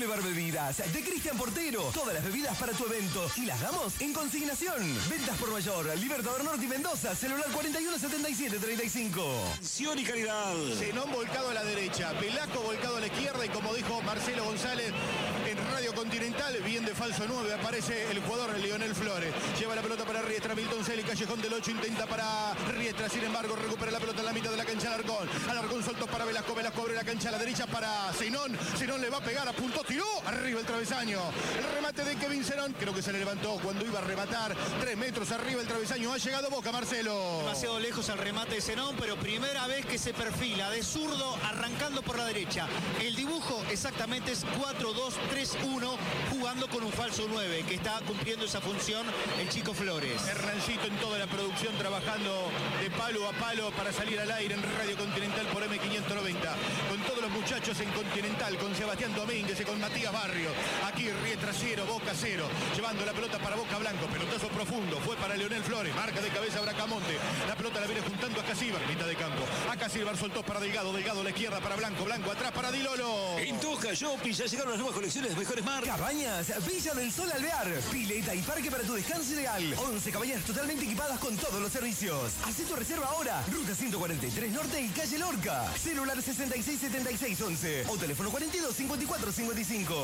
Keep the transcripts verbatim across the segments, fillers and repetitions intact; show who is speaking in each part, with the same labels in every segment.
Speaker 1: Bar Bebidas, de Cristian Portero. Todas las bebidas para tu evento y las damos en consignación. Ventas por mayor, Libertador Norte y Mendoza, celular cuarenta y uno setenta y siete treinta y cinco.
Speaker 2: Atención y calidad.
Speaker 3: Zenón volcado a la derecha, Velasco volcado a la izquierda y como dijo Marcelo González en Radio Continental, bien de falso nueve, aparece el jugador Lionel Flores. Lleva la pelota para Riestra, Milton Celi, Callejón del ocho, intenta para Riestra, sin embargo recupera la pelota en la mitad de la cancha Alarcón. Alarcón soltó para Velasco, Velasco abre la cancha a la derecha para Zenón. Zenón le va a pegar, apuntó, tiró, arriba el travesaño. El remate de Kevin Zenón, creo que se le levantó cuando iba a rematar. Tres metros arriba el travesaño, ha llegado Boca, Marcelo.
Speaker 4: Demasiado lejos el remate de Zenón, pero primera vez que se perfila de zurdo arrancando por la derecha. El dibujo exactamente es cuatro dos tres uno, jugando con un falso nueve, que está cumpliendo esa función el chico Flores.
Speaker 3: Hernancito en toda la producción trabajando de palo a palo para salir al aire en Radio Continental por M quinientos noventa. Con todos los muchachos en Continental, con Sebastián Domínguez y con Matías Barrio. Aquí Riestra cero, Boca cero. Llevando la pelota para Boca Blanco. Pelotazo profundo. Fue para Leonel Flores. Marca de cabeza Bracamonte. La pelota la viene juntando a Casíbar, mitad de campo. Acá Silvar soltó para Delgado. Delgado a la izquierda para Blanco. Blanco atrás para Dilolo.
Speaker 2: En Toja Shopping ya llegaron las nuevas colecciones de mejores marcas.
Speaker 1: Cabañas, Villa del Sol Alvear. Pileta y parque para tu descanso ideal. once cabañas totalmente equipadas con todos los servicios. Haz tu reserva ahora. Ruta ciento cuarenta y tres Norte y calle Lorca. Celular sesenta y seis setenta y seis once o teléfono cuarenta y dos cincuenta y cuatro cincuenta y cinco.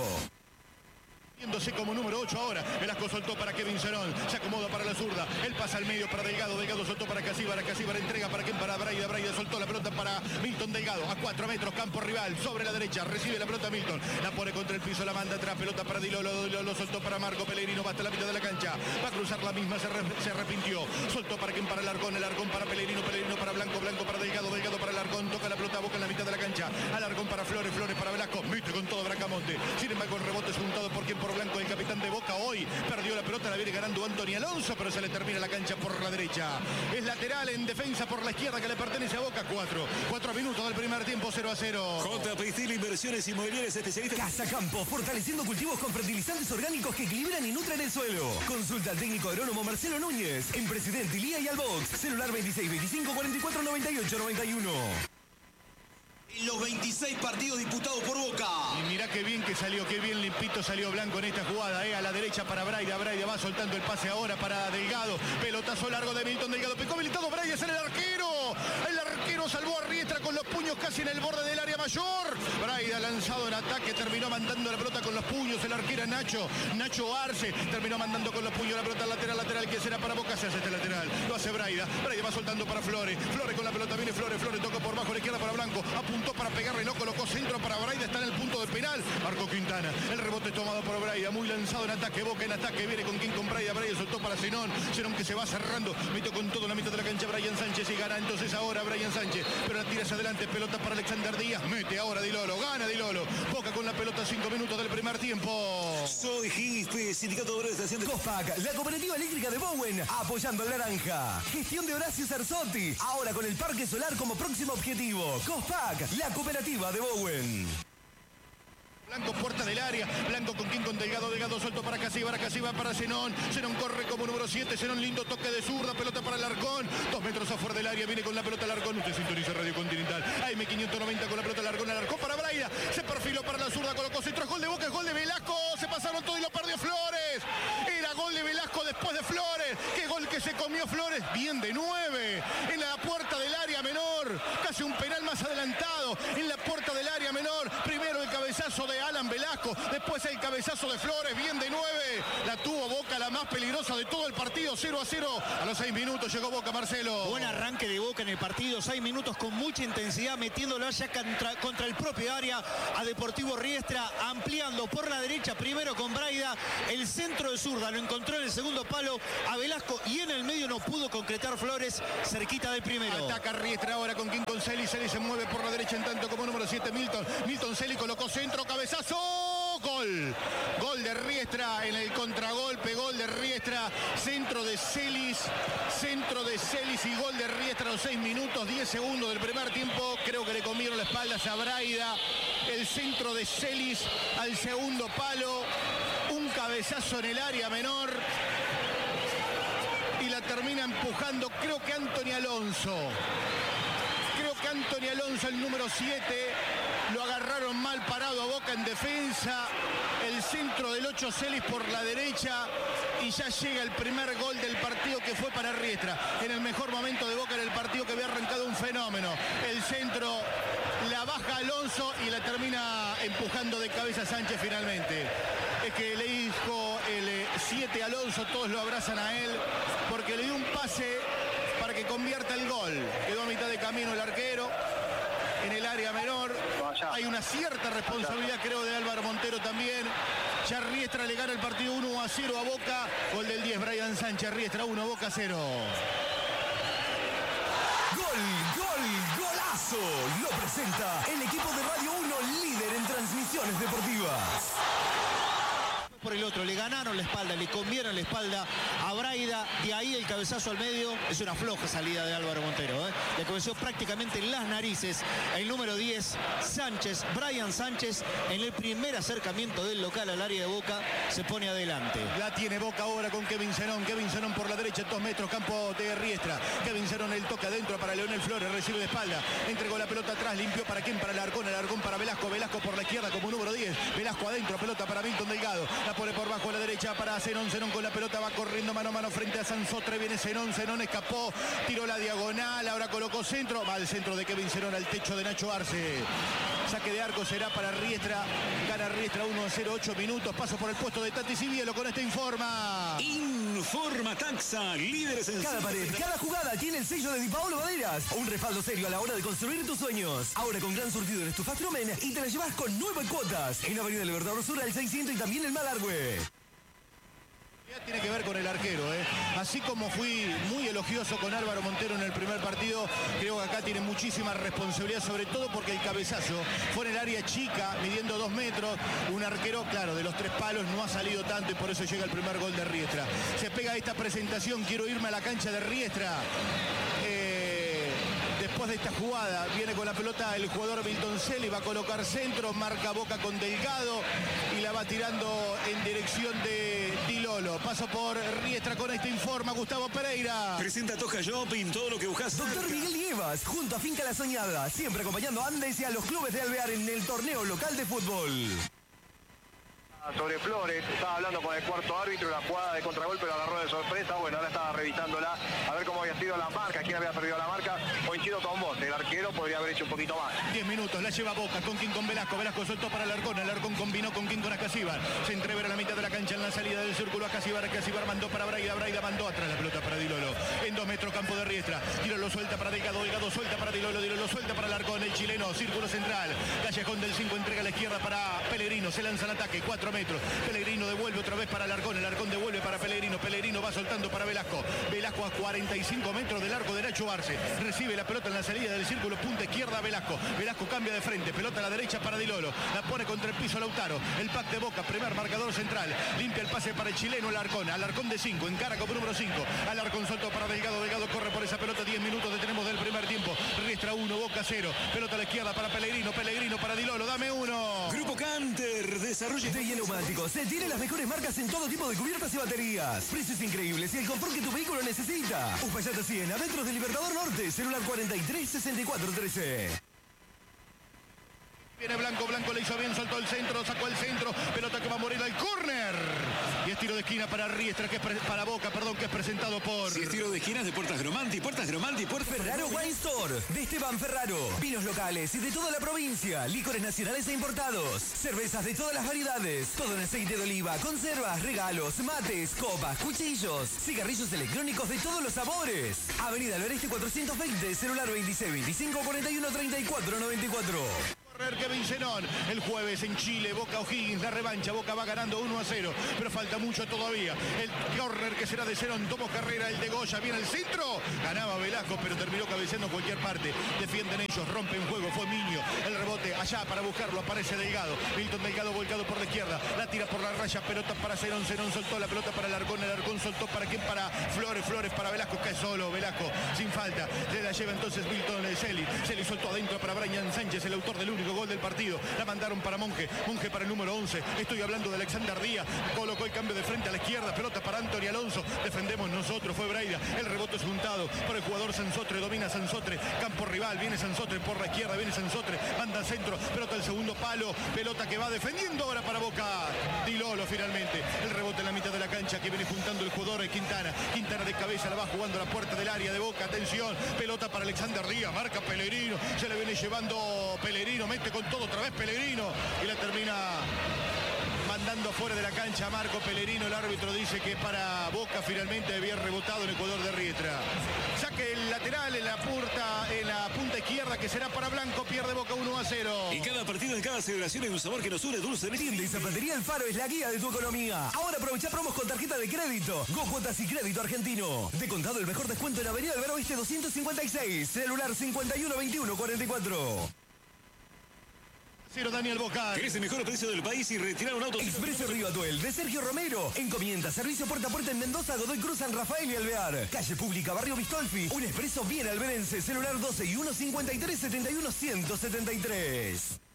Speaker 3: Viéndose como número ocho ahora. Velasco soltó para Kevin Zenón. Se acomoda para la zurda. Él pasa al medio para Delgado. Delgado soltó para Casíbar. Casíbar entrega para quien, para Braida. Braida soltó la pelota para Milton Delgado. A cuatro metros, campo rival. Sobre la derecha. Recibe la pelota Milton. La pone contra el piso. La manda atrás. Pelota para Dilolo. Dilolo soltó para Marco Pellegrino. Va hasta la mitad de la cancha. Va a cruzar la misma. Se, re, se arrepintió. Soltó para quien, para el Alarcón. El Alarcón para Pellegrino. Pellegrino para Blanco. Blanco para Delgado. Delgado para el Alarcón. Toca la pelota a Boca en la mitad de la cancha. Alarcón para Flores. Flores para Velasco. Mete con todo Bracamonte. Sin embargo, el rebote es juntado por quien, por Blanco, el capitán de Boca hoy. Perdió la pelota, la viene ganando Antonio Alonso, pero se le termina la cancha por la derecha. Es lateral en defensa por la izquierda que le pertenece a Boca. Cuatro. Cuatro minutos del primer tiempo, cero a cero.
Speaker 2: J P Steel Inversiones Inmobiliarias Especialistas.
Speaker 1: Casa Campo, fortaleciendo cultivos con fertilizantes orgánicos que equilibran y nutren el suelo. Consulta al técnico agrónomo Marcelo Núñez en Presidente Ilía y Albox. Celular veintiséis veinticinco cuarenta y cuatro noventa y ocho noventa y uno.
Speaker 5: En los veintiséis partidos disputados por Boca.
Speaker 3: Y mirá qué bien que salió, qué bien limpito salió Blanco en esta jugada, eh, a la derecha para Braida. Braida va soltando el pase ahora para Delgado. Pelotazo largo de Milton Delgado. Picó habilitado Braida, es el arquero. El arquero salvó a Riestra con los puños casi en el borde del área mayor. Braida lanzado en ataque, terminó mandando la pelota con los puños. El arquero Nacho, Nacho Arce, terminó mandando con los puños la pelota lateral, lateral, que será para Boca, se hace este lateral. Lo hace Braida. Braida va soltando para Flores. Flores con la pelota, viene Flores. Flores toca por bajo, la izquierda para Blanco. Apuntó para pegarle, no colocó centro para Braida, está en el punto de penal. Marco Quintana, el rebote tomado por Braida, muy lanzado en ataque, Boca en ataque, viene con quien, con Braida. Braida soltó para Zenón. Zenón que se va cerrando, metió con todo en la mitad de la cancha Brian Sánchez y gana entonces ahora Brian Sánchez, pero la tira hacia adelante, pelota para Alexander Díaz, mete ahora Dilolo, gana Dilolo. Boca con la pelota, cinco minutos del primer tiempo.
Speaker 2: Soy G I F, Sindicato Obrero de Estación de
Speaker 1: Cospac, la cooperativa eléctrica de Bowen, apoyando el naranja. Gestión de Horacio Sarzotti, ahora con el parque solar como próximo objetivo. Cospac, la cooperativa de Bowen.
Speaker 3: Blanco, puerta del área. Blanco con quien, con Delgado. Delgado suelto para Casíbar. Casíbar para Zenón. Zenón corre como número siete. Zenón, lindo toque de zurda. Pelota para el Alarcón. Dos metros afuera del área. Viene con la pelota Alarcón. Usted sintoniza Radio Continental. A M quinientos noventa con la pelota Alarcón. Alarcón para Braida. Se perfiló para la zurda. Colocó centro. Gol de Boca. Gol de Velasco. Se pasaron todo y lo perdió Flores. Era gol de Velasco después de Flores. Qué gol que se comió Flores. Bien de nueve. En la puerta del área menor. Casi un penal más adelantado. En la puerta del área menor. Primero el cabezazo de Alan Velasco, después el cabezazo de Flores, bien de nueve, la tuvo Boca, la más peligrosa de todo el partido, cero a cero, a los seis minutos llegó Boca, Marcelo.
Speaker 4: Buen arranque de Boca en el partido, seis minutos con mucha intensidad, metiéndolo ya contra, contra el propio área a Deportivo Riestra, ampliando por la derecha, primero con Braida, el centro de zurda, lo encontró en el segundo palo a Velasco y en el medio no pudo concretar Flores, cerquita del primero.
Speaker 3: Ataca Riestra ahora con quien, con Celi, Celi se mueve por la derecha en tanto como número siete Milton, Milton Celi colocó centro, cabezazo. Gol, gol de Riestra en el contragolpe, gol de Riestra, centro de Celis, centro de Celis y gol de Riestra a los seis minutos, diez segundos del primer tiempo. Creo que le comieron la espalda a Braida, el centro de Celis al segundo palo, un cabezazo en el área menor y la termina empujando, creo que Antonio Alonso. Creo que Antonio Alonso, el número siete, lo agarraron mal parado a Boca. Boca en defensa, el centro del ocho Celis por la derecha y ya llega el primer gol del partido que fue para Riestra. En el mejor momento de Boca en el partido que había arrancado un fenómeno. El centro la baja Alonso y la termina empujando de cabeza Sánchez finalmente. Es que le dijo el siete Alonso, todos lo abrazan a él porque le dio un pase para que convierta el gol. Quedó a mitad de camino el arquero en el área menor. Hay una cierta responsabilidad, creo, de Álvaro Montero también. Ya Riestra le gana el partido uno a cero a Boca. Gol del diez, Brian Sánchez. Riestra uno, Boca cero.
Speaker 1: Gol, gol, golazo. Lo presenta el equipo de Radio uno, líder en transmisiones deportivas.
Speaker 4: Por el otro, le ganaron la espalda, le comieron la espalda a Braida, de ahí el cabezazo al medio. Es una floja salida de Álvaro Montero, ¿eh? Le cabeceó prácticamente en las narices el número diez, Sánchez, Brian Sánchez, en el primer acercamiento del local al área de Boca, se pone adelante.
Speaker 3: La tiene Boca ahora con Kevin Zenón, Kevin Zenón por la derecha, dos metros, campo de Riestra. Kevin Zenón, el toque adentro para Leonel Flores, recibe de espalda, entregó la pelota atrás, limpió para quién, para Alarcón, Alarcón para Velasco, Velasco por la izquierda como número diez, Velasco adentro, pelota para Milton Delgado. La pone por bajo a la derecha para Zenón, Zenón con la pelota va corriendo mano a mano frente a Sansotre, viene Zenón, Zenón escapó, tiró la diagonal, ahora colocó centro, va al centro de Kevin Zenón al techo de Nacho Arce. Saque de arco será para Riestra, gana Riestra uno a cero, ocho minutos, paso por el puesto de Tati Sibielo con este informa.
Speaker 2: Informa Taxa, líderes en...
Speaker 1: Cada pared, cada jugada tiene el sello de Di Paolo Maderas. Un respaldo serio a la hora de construir tus sueños. Ahora con gran surtido en estufas Trumen y te la llevas con nueve cuotas. En Avenida Libertador Sur al seiscientos y también en Malargüe.
Speaker 3: Tiene que ver con el arquero, ¿eh? Así como fui muy elogioso con Álvaro Montero en el primer partido, creo que acá tiene muchísima responsabilidad, sobre todo porque el cabezazo fue en el área chica, midiendo dos metros. Un arquero, claro, de los tres palos no ha salido tanto y por eso llega el primer gol de Riestra. Se pega esta presentación, quiero irme a la cancha de Riestra. Eh... Después de esta jugada, viene con la pelota el jugador Milton Celi, va a colocar centro, marca Boca con Delgado y la va tirando en dirección de Dilolo. Paso por Riestra con este informa Gustavo Pereira.
Speaker 2: Presenta Toja Shopping, todo lo que buscas.
Speaker 1: Doctor Miguel Nievas, junto a Finca La Soñada, siempre acompañando a Andes y a los clubes de Alvear en el torneo local de fútbol.
Speaker 6: Sobre Flores, estaba hablando con el cuarto árbitro, la jugada de contragolpe lo agarró de sorpresa, bueno, ahora estaba revisándola, a ver cómo había sido la marca, quién había perdido la marca, coincido con vos, el arquero podría haber hecho un poquito más.
Speaker 3: diez minutos, la lleva Boca, con quien con Velasco, Velasco soltó para Alarcón, Alarcón combinó con quien con Acasíbar, se entrevera a la mitad de la cancha en la salida del círculo, Acasíbar, Acasíbar mandó para Braida, Braida mandó atrás la pelota para Dilolo, en dos metros campo de Riestra, Dilolo suelta para Delgado, Delgado suelta para Dilolo, Dilolo suelta para Alarcón, el chileno, círculo central, Callejón del cinco entrega a la izquierda para Pellegrino, se lanza al ataque, cuatro metros, Pellegrino devuelve otra vez para Alarcón, Alarcón devuelve para Pellegrino, Pellegrino va soltando para Velasco, Velasco a cuarenta y cinco metros del arco de Nacho Arce, recibe la pelota en la salida del círculo, punta izquierda Velasco, Velasco cambia de frente, pelota a la derecha para Dilolo, la pone contra el piso Lautaro, el pack de Boca, primer marcador central, limpia el pase para el chileno Alarcón, Alarcón de cinco, encara como número cinco, Alarcón soltó para Delgado, Delgado corre por esa pelota, diez minutos detenemos del primer tiempo, Riestra uno, Boca cero, pelota a la izquierda para Pellegrino, Pellegrino para Dilolo, dame uno.
Speaker 2: Grupo Canter, desarrollo...
Speaker 1: De Neumáticos, se tiene las mejores marcas en todo tipo de cubiertas y baterías. Precios increíbles y el confort que tu vehículo necesita. Uspallata cien, adentro del Libertador Norte, celular cuarenta y tres sesenta y cuatro trece.
Speaker 3: Viene Blanco, Blanco le hizo bien, soltó el centro, sacó el centro, pelota que va a morir al córner. Y es tiro de esquina para Riestra, que es para Boca, perdón, que es presentado por...
Speaker 2: Si es tiro de esquinas de Puertas Gromanti, Puertas Gromanti, Puertas...
Speaker 1: Ferraro Wine Store, de Esteban Ferraro. Vinos locales y de toda la provincia, licores nacionales e importados. Cervezas de todas las variedades, todo en aceite de oliva, conservas, regalos, mates, copas, cuchillos, cigarrillos electrónicos de todos los sabores. Avenida Albereste cuatrocientos veinte, celular veintiséis veinticinco cuarenta y uno treinta y cuatro noventa y cuatro.
Speaker 3: Kevin Zenón, el jueves en Chile, Boca O'Higgins, la revancha, Boca va ganando uno a cero, pero falta mucho todavía. El córner que será de Zenón, tomó carrera, el de Goya, viene al centro, ganaba Velasco, pero terminó cabeceando en cualquier parte. Defienden ellos, rompen juego, fue Miño, el rebote allá para buscarlo, aparece Delgado, Milton Delgado volcado por la izquierda, la tira por la raya, pelota para Zenón, Zenón soltó la pelota para el Alarcón, el Alarcón soltó para quién, para Flores, Flores para Velasco, cae solo, Velasco, sin falta, se la lleva entonces Milton Celi, Celi soltó adentro para Brian Sánchez, el autor del único único gol del partido. La mandaron para Monje, Monje para el número once. Estoy hablando de Alexander Díaz. Colocó el cambio de frente a la izquierda. Pelota para Anthony Alonso. Defendemos nosotros. Fue Braida. El rebote es juntado por el jugador Sansotre. Domina Sansotre. Campo rival. Viene Sansotre por la izquierda. Viene Sansotre. Manda al centro. Pelota al segundo palo. Pelota que va defendiendo ahora para Boca. Di Lolo finalmente. El rebote en la mitad de la cancha que viene juntando el jugador de Quintana. Quintana de cabeza la va jugando a la puerta del área de Boca. Atención. Pelota para Alexander Díaz. Marca Pellegrino. Se le viene llevando Pellegrino. Mete con todo otra vez Pellegrino. Y la termina mandando fuera de la cancha a Marco Pellegrino. El árbitro dice que para Boca finalmente había rebotado en Ecuador de Riestra. Saque el lateral en la punta, en la punta izquierda que será para Blanco. Pierde Boca uno a cero.
Speaker 2: Y cada partido, en cada celebración hay un sabor que nos une dulce.
Speaker 1: Tienda y Zapatería El Faro es la guía de tu economía. Ahora aprovecha promos con tarjeta de crédito. Go Cuotas y Crédito Argentino. De contado el mejor descuento en Avenida Alvaro Oeste doscientos cincuenta y seis. Celular cincuenta y uno veintiuno cuarenta y cuatro.
Speaker 3: Daniel Bocal.
Speaker 2: ¿Querés el mejor precio del país y retirar un auto?
Speaker 1: Expreso Río Atuel de Sergio Romero. Encomienda, servicio puerta a puerta en Mendoza, Godoy Cruz, San Rafael y Alvear. Calle Pública, Barrio Bistolfi. Un expreso bien alberense. Celular doce y uno cincuenta y tres setenta y uno ciento setenta y tres.